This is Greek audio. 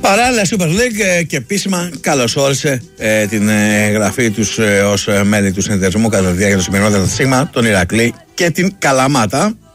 Παράλληλα, Super League και επίσημα καλωσόρισε την εγγραφή τους ως μέλη του συνεταιρισμού κατά τη διάρκεια του σημερινού ΔΣ, τον Ηρακλή και την Καλαμάτα.